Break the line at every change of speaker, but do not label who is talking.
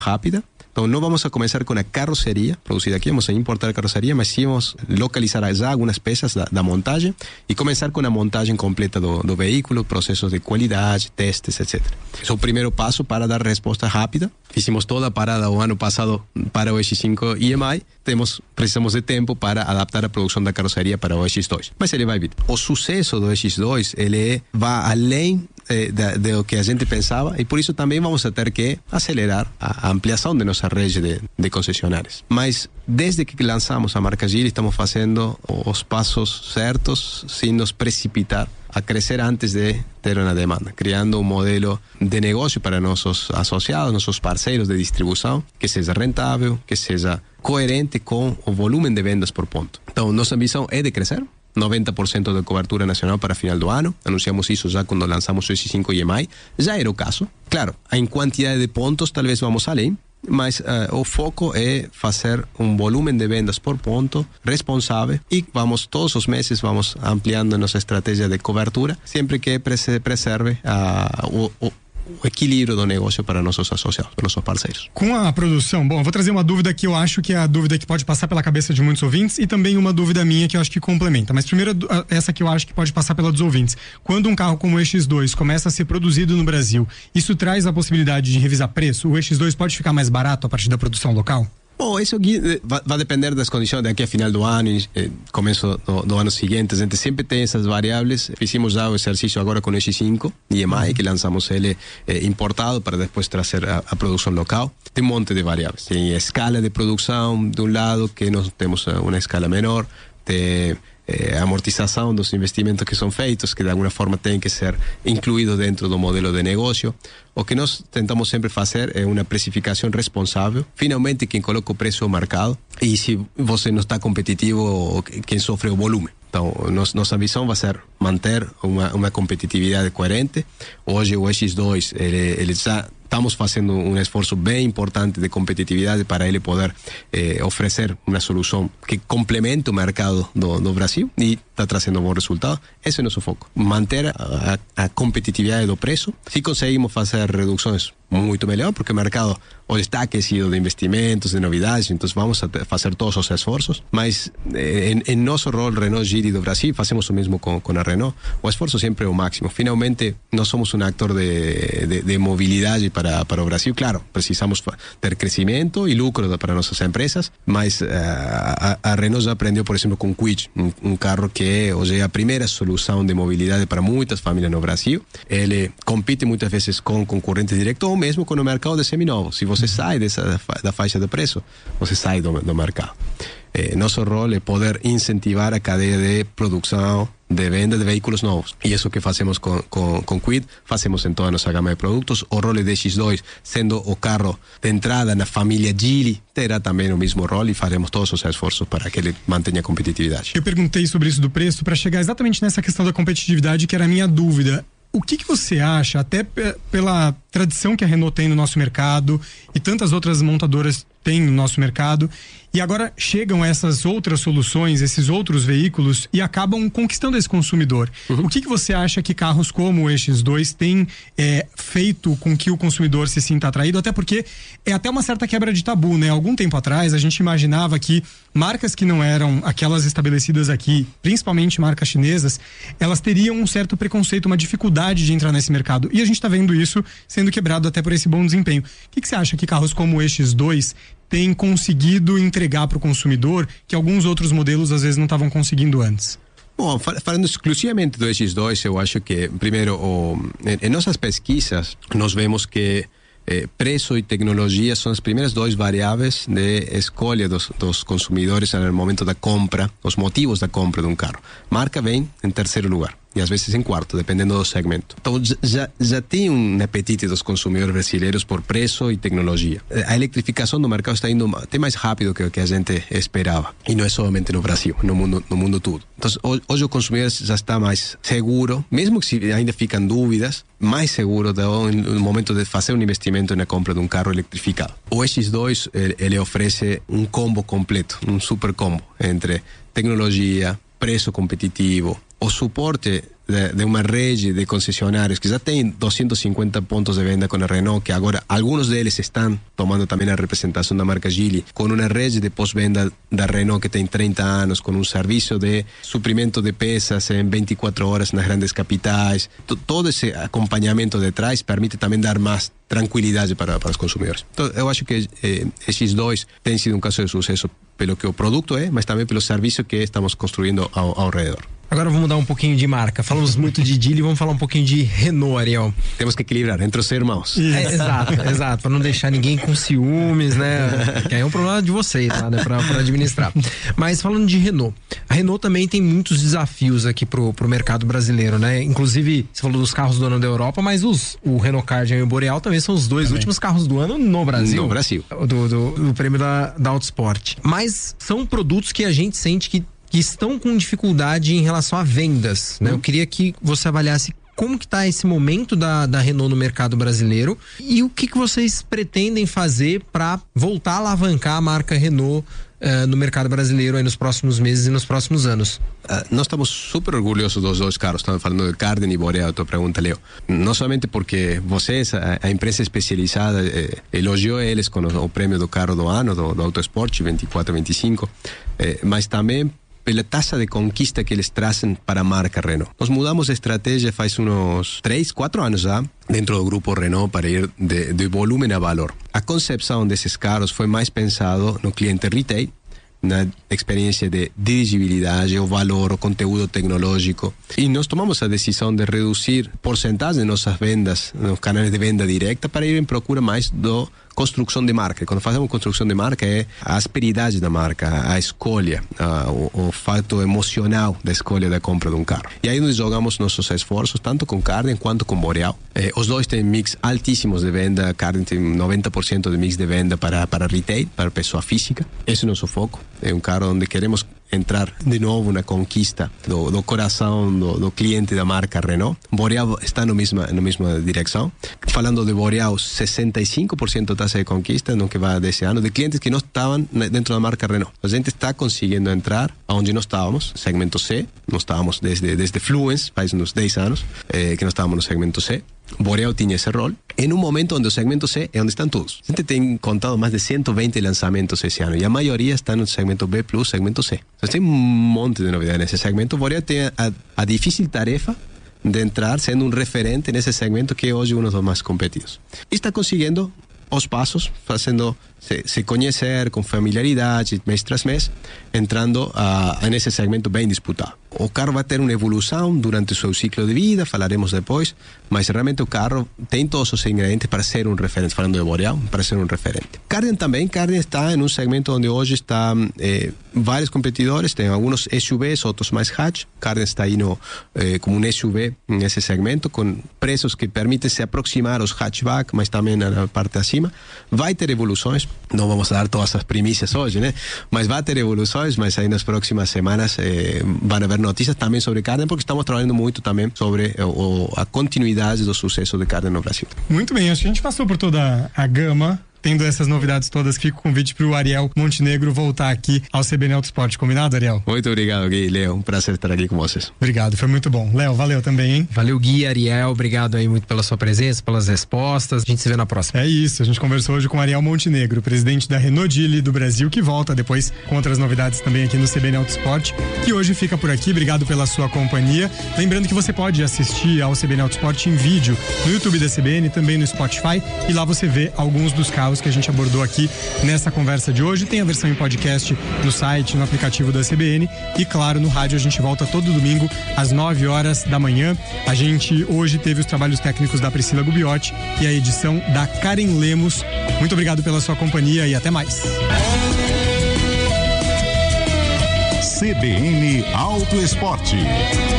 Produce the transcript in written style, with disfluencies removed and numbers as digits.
rápida. Então, não vamos a começar com a carroceria produzida aqui, vamos a importar a carroceria, mas sim vamos localizar já algumas peças da montagem e começar com a montagem completa do veículo, processos de qualidade, testes, etc. Esse é o primeiro passo para dar resposta rápida. Fizemos toda a parada o ano passado para o X5 EM-i, precisamos de tempo para adaptar a produção da carroceria para o X2, mas ele vai vir. O sucesso do X2, ele vai além do que a gente pensava e por isso também vamos ter que acelerar a ampliação de nossa rede de concessionárias. Mas desde que lançamos a marca Geely, estamos fazendo os passos certos sem nos precipitar a crescer antes de ter uma demanda, criando um modelo de negócio para nossos associados, nossos parceiros de distribuição, que seja rentável, que seja coerente com o volume de vendas por ponto. Então, nossa ambição é de crescer, 90% de cobertura nacional para final do ano. Anunciamos isso já quando lançamos o X5 EM-i. Já era o caso. Claro, em quantidade de pontos talvez vamos além, mas o foco é fazer um volume de vendas por ponto responsável e todos os meses vamos ampliando nossa estratégia de cobertura, sempre que preserve o equilíbrio do negócio para nossos associados, para nossos parceiros.
Com a produção, bom, eu vou trazer uma dúvida que eu acho que é a dúvida que pode passar pela cabeça de muitos ouvintes e também uma dúvida minha que eu acho que complementa, mas primeiro essa que eu acho que pode passar pela dos ouvintes. Quando um carro como o X2 começa a ser produzido no Brasil, isso traz a possibilidade de revisar preço? O X2 pode ficar mais barato a partir da produção local?
Bom, isso aqui vai depender das condições daqui a final do ano e começo do ano seguinte. A gente sempre tem essas variáveis. Fizemos já o exercício agora com o X5 EM-i, que lançamos ele importado para depois trazer a produção local. Tem um monte de variáveis. Tem a escala de produção de um lado, que nós temos uma escala menor. Tem amortização dos investimentos que são feitos, que de alguma forma tem que ser incluído dentro do modelo de negócio. O que nós tentamos sempre fazer é uma precificação responsável. Finalmente, quem coloca o preço é o mercado. E se você não está competitivo, quem sofre o volume. Então, nossa visão vai ser manter uma competitividade coerente. Hoje, o X2, ele já estamos fazendo um esforço bem importante de competitividade para ele poder oferecer uma solução que complemente o mercado do Brasil e está trazendo um bom resultado. Esse é o nosso foco. Manter a competitividade do preço. Se conseguimos fazer reduções, muito melhor, porque o mercado hoje está aquecido de investimentos, de novidades, então vamos a fazer todos os esforços, mas em nosso rol Renault Geely do Brasil, fazemos o mesmo com a Renault, o esforço sempre é o máximo. Finalmente, nós somos um actor de mobilidade para o Brasil. Claro, precisamos ter crescimento e lucro para nossas empresas, mas a Renault já aprendeu, por exemplo, com o Kwid, um carro que hoje é a primeira solução de mobilidade para muitas famílias no Brasil. Ele compete muitas vezes com concorrentes diretos ou mesmo com o mercado de seminovos. Se você sai da faixa de preço, você sai do mercado. Nosso rol é poder incentivar a cadeia de produção, de venda de veículos novos. E isso que fazemos com Kwid, fazemos em toda a nossa gama de produtos. O rol de X2, sendo o carro de entrada na família Geely, terá também o mesmo rol e faremos todos os esforços para que ele mantenha a competitividade.
Eu perguntei sobre isso do preço para chegar exatamente nessa questão da competitividade, que era a minha dúvida. O que você acha, até pela tradição que a Renault tem no nosso mercado e tantas outras montadoras têm no nosso mercado, e agora chegam essas outras soluções, esses outros veículos e acabam conquistando esse consumidor. O que você acha que carros como o X2 têm feito com que o consumidor se sinta atraído? Até porque é até uma certa quebra de tabu, né? Algum tempo atrás a gente imaginava que marcas que não eram aquelas estabelecidas aqui, principalmente marcas chinesas, elas teriam um certo preconceito, uma dificuldade de entrar nesse mercado. E a gente está vendo isso sendo quebrado até por esse bom desempenho. O que você acha que carros como o X2 têm conseguido entregar para o consumidor que alguns outros modelos às vezes não estavam conseguindo antes?
Bom, falando exclusivamente do X2, eu acho que, primeiro, em nossas pesquisas, nós vemos que preço e tecnologia são as primeiras duas variáveis de escolha dos consumidores no momento da compra, os motivos da compra de um carro. Marca vem em terceiro lugar e às vezes em quarto, dependendo do segmento. Então já tem um apetite dos consumidores brasileiros por preço e tecnologia. A eletrificação do mercado está indo até mais rápido que o que a gente esperava. E não é somente no Brasil, no mundo todo. Então hoje o consumidor já está mais seguro, mesmo que se ainda ficam dúvidas, mais seguro no momento de fazer um investimento na compra de um carro eletrificado. O X2, ele oferece um combo completo, um super combo entre tecnologia, preço competitivo, o suporte de uma rede de concessionários que já tem 250 pontos de venda com a Renault, que agora alguns deles estão tomando também a representação da marca Geely, com uma rede de pós-venda da Renault que tem 30 anos, com um serviço de suprimento de peças em 24 horas nas grandes capitais. Todo esse acompanhamento de trás permite também dar mais tranquilidade para os consumidores. Então, eu acho que esses dois têm sido um caso de sucesso pelo que o produto é, mas também pelo serviço que estamos construindo ao redor.
Agora vamos mudar um pouquinho de marca. Falamos muito de Geely, vamos falar um pouquinho de Renault, Ariel.
Temos que equilibrar entre os irmãos.
Exato, para não deixar ninguém com ciúmes, né? Que aí é um problema de vocês, lá, né? Para administrar. Mas falando de Renault, a Renault também tem muitos desafios aqui pro mercado brasileiro, né? Inclusive, você falou dos carros do ano da Europa, mas o Renault Kardian e o Boreal também são os dois últimos carros do ano no Brasil.
No Brasil.
Do prêmio da Autosport. Mas são produtos que a gente sente que estão com dificuldade em relação a vendas, né? Eu queria que você avaliasse como que está esse momento da Renault no mercado brasileiro e o que vocês pretendem fazer para voltar a alavancar a marca Renault no mercado brasileiro aí nos próximos meses e nos próximos anos.
Nós estamos super orgulhosos dos dois carros. Estamos falando de Kardian e Boreal, tua pergunta, Leo. Não somente porque vocês, a empresa especializada, elogiou eles com o prêmio do carro do ano, do Autosport 24-25, mas também pela taxa de conquista que eles trazem para a marca Renault. Nós mudamos de estratégia faz uns 3-4 anos já, dentro do grupo Renault, para ir de volume a valor. A concepção desses carros foi mais pensado no cliente retail, na experiência de dirigibilidade, o valor, o conteúdo tecnológico. E nós tomamos a decisão de reduzir porcentagem de nossas vendas nos canais de venda direta para ir em procura mais da construção de marca. Quando fazemos construção de marca é a asperidade da marca, a escolha, o fato emocional da escolha da compra de um carro. E aí nós jogamos nossos esforços tanto com Kardian quanto com Boreal. Os dois têm mix altíssimos de venda. Kardian tem 90% de mix de venda para retail, para pessoa física. Esse é o nosso foco. É um carro onde queremos entrar de novo na conquista do coração do cliente da marca Renault. Boreal está na mesma direção. Falando de Boreal, 65% taxa de conquista no que vai desse ano, de clientes que não estavam dentro da marca Renault. A gente está conseguindo entrar onde nós estávamos, segmento C. Nós estávamos desde Fluence, faz uns 10 anos, que nós estávamos no segmento C. Boreal tinha esse rol, em um momento onde o segmento C é onde estão todos. A gente tem contado mais de 120 lançamentos esse ano e a maioria está no segmento B+, segmento C. Então tem um monte de novidades nesse segmento. Boreal tem a difícil tarefa de entrar sendo um referente nesse segmento que é hoje um dos mais competidos. E está conseguindo os passos, fazendo se conhecer com familiaridade, mês tras mês, entrando nesse segmento bem disputado. O carro vai ter uma evolução durante o seu ciclo de vida, falaremos depois, mas realmente o carro tem todos os ingredientes para ser um referente, falando de Boreal, para ser um referente. Kardian também, Kardian está em um segmento onde hoje está vários competidores, tem alguns SUVs, outros mais hatch. Kardian está aí como um SUV nesse segmento, com preços que permitem se aproximar aos hatchback, mas também na parte acima. Vai ter evoluções, não vamos dar todas as primícias hoje, né? Mas vai ter evoluções, mas aí nas próximas semanas vão haver notícias também sobre Kardian, porque estamos trabalhando muito também sobre a continuidade do sucesso de Kardian no Brasil.
Muito bem, acho que a gente passou por toda a gama. Tendo essas novidades todas, fica o convite para o Ariel Montenegro voltar aqui ao CBN Autosport. Combinado, Ariel?
Muito obrigado, Gui. Léo, um prazer estar aqui com vocês.
Obrigado, foi muito bom. Léo, valeu também, hein?
Valeu, Gui, Ariel, obrigado aí muito pela sua presença, pelas respostas. A gente se vê na próxima.
É isso, a gente conversou hoje com o Ariel Montenegro, presidente da Renault Geely do Brasil, que volta depois com outras novidades também aqui no CBN Autosport, que hoje fica por aqui. Obrigado pela sua companhia. Lembrando que você pode assistir ao CBN Autosport em vídeo no YouTube da CBN, também no Spotify, e lá você vê alguns dos carros que a gente abordou aqui nessa conversa de hoje. Tem a versão em podcast no site, no aplicativo da CBN e, claro, no rádio a gente volta todo domingo às 9 horas da manhã. A gente hoje teve os trabalhos técnicos da Priscila Gubiotti e a edição da Karen Lemos. Muito obrigado pela sua companhia e até mais.
CBN Autoesporte.